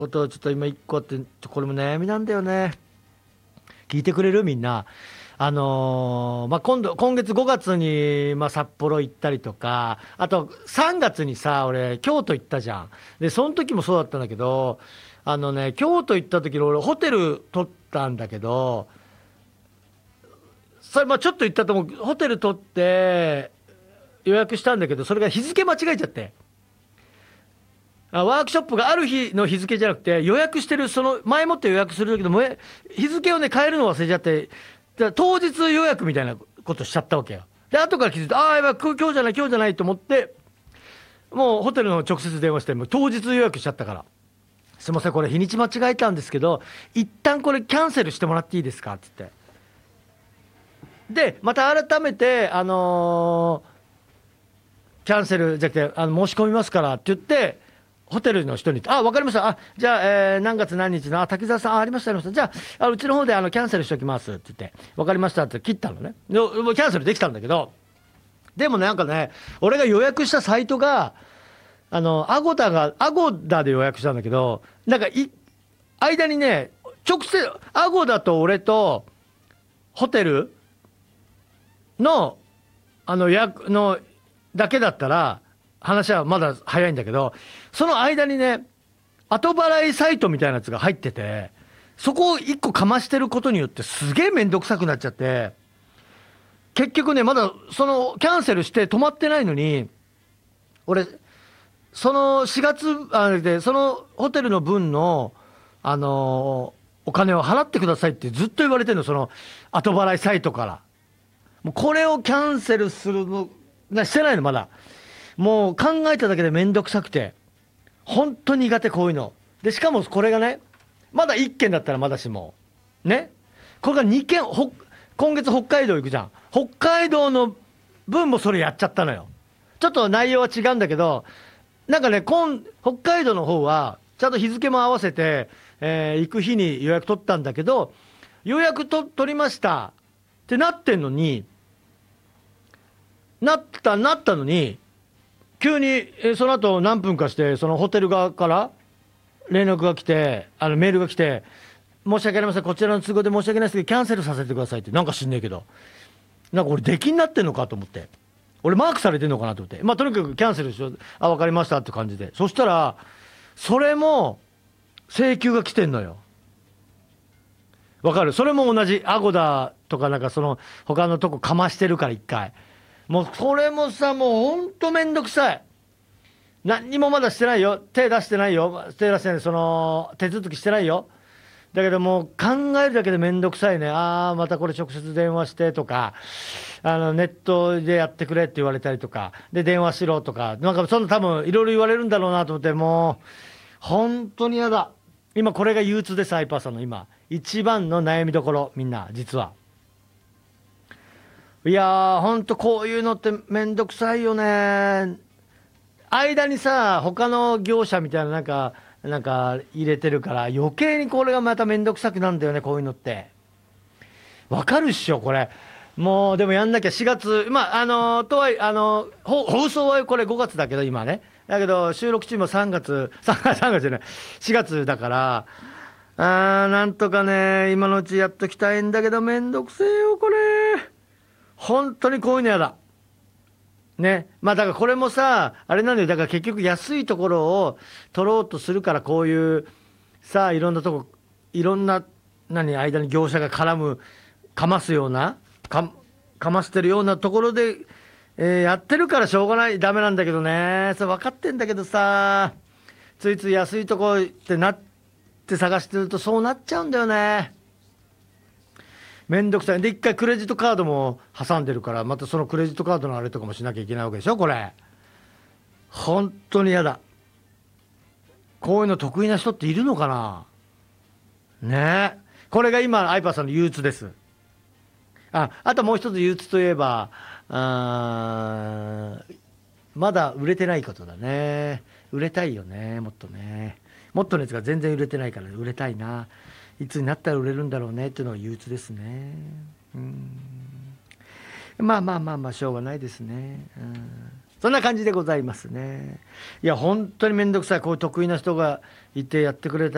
ことをちょっと今一個あって、これも悩みなんだよね。聞いてくれるみんな。今月5月に、札幌行ったりとか、あと3月にさ、俺、京都行ったじゃん。で、その時もそうだったんだけど、京都行った時に俺、ホテル取ったんだけど、それ、ちょっと行ったと思う、ホテル取って予約したんだけど、それが日付間違えちゃって。ワークショップがある日の日付じゃなくて、予約してる、その前もって予約する時の日付をね、変えるの忘れちゃって、当日予約みたいなことしちゃったわけよ。で、後から気づいて、ああ、やばい、今日じゃない、今日じゃないと思って、もうホテルの直接電話して、もう当日予約しちゃったから、すいません、これ日にち間違えたんですけど、一旦これキャンセルしてもらっていいですかっつって。で、また改めて、キャンセルじゃなくて、申し込みますからって言って、ホテルの人に、あ、分かりました、あ、じゃあ、何月何日の、滝沢さん、ありました、ありました、じゃあ、うちの方でキャンセルしておきますって言って、分かりましたって切ったのね。でもうキャンセルできたんだけど、でもなんかね、俺が予約したサイトが、アゴダで予約したんだけど、なんか間にね、直接、アゴダと俺と、ホテルの、予約の、だけだったら、話はまだ早いんだけど、その間にね、後払いサイトみたいなやつが入ってて、そこを一個かましてることによってすげえめんどくさくなっちゃって、結局ね、まだそのキャンセルして止まってないのに、俺、その4月で、そのホテルの分の、お金を払ってくださいってずっと言われてるの、その後払いサイトから。もうこれをキャンセルするの、してないの、まだ。もう考えただけでめんどくさくて、本当に苦手、こういうの。で、しかもこれがね、まだ1件だったらまだしも、ね、これが2件、今月北海道行くじゃん。北海道の分もそれやっちゃったのよ。ちょっと内容は違うんだけど、なんかね、北海道の方は、ちゃんと日付も合わせて、行く日に予約取ったんだけど、予約取りましたってなってんのに、なったのに、急に、その後何分かして、そのホテル側から連絡が来て、メールが来て、申し訳ありません、こちらの都合で申し訳ないですけど、キャンセルさせてくださいって、なんか知んねえけど、なんか俺、出禁になってんのかと思って、俺、マークされてんのかなと思って、とにかくキャンセルしよう、あ、分かりましたって感じで、そしたら、それも請求が来てんのよ。わかる？それも同じ、アゴダとか、なんかその、他のとこかましてるから、一回。もう、それもさ、もうほんとめんどくさい。何にもまだしてないよ。手出してないよ。手出してない。その、手続きしてないよ。だけどもう考えるだけでめんどくさいね。ああ、またこれ直接電話してとか、ネットでやってくれって言われたりとか、で、電話しろとか、なんかそんな多分いろいろ言われるんだろうなと思って、もう、本当に嫌だ。今これが憂鬱です、アイパーさんの今。一番の悩みどころ、みんな、実は。いやー、ほんとこういうのってめんどくさいよね。間にさ、他の業者みたいななんか入れてるから余計にこれがまためんどくさくなんだよね、こういうのって。わかるっしょ、これ。もう、でもやんなきゃ4月、とはいえ、放送はこれ5月だけど、今ね。だけど、収録中も3月、3月じゃない、4月だから、なんとかね、今のうちやっときたいんだけど、めんどくせえよ、これ。本当にこういうのやだ。ね。だからこれもさ、あれなんだよ。だから結局安いところを取ろうとするから、こういうさ、いろんなとこ、いろんな、間に業者がかますような、かましてるようなところで、やってるからしょうがない、ダメなんだけどね。それ分かってんだけどさ、ついつい安いとこってなって探してるとそうなっちゃうんだよね。めんどくさい。で、一回クレジットカードも挟んでるから、またそのクレジットカードのあれとかもしなきゃいけないわけでしょ、これ。本当に嫌だ。こういうの得意な人っているのかなねえ。これが今、アイパーさんの憂鬱です。あともう一つ憂鬱といえば、まだ売れてないことだね。売れたいよね、もっとね。もっとのやつが全然売れてないから売れたいな。いつになったら売れるんだろうねっていうのが憂鬱ですね。しょうがないですね。そんな感じでございますね。いや、本当にめんどくさい。こういう得意な人がいてやってくれた